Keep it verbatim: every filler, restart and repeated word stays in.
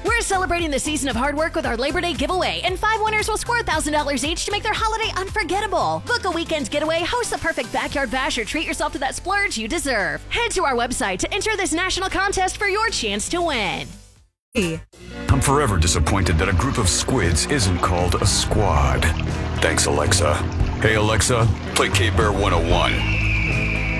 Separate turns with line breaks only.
We're celebrating the season of hard work with our Labor Day giveaway, and five winners will score one thousand dollars each to make their holiday unforgettable. Book a weekend getaway, host the perfect backyard bash, or treat yourself to that splurge you deserve. Head to our website to enter this national contest for your chance to win.
I'm forever disappointed that a group of squids isn't called a squad. Thanks, Alexa. Hey, Alexa, play K-Bear one oh one.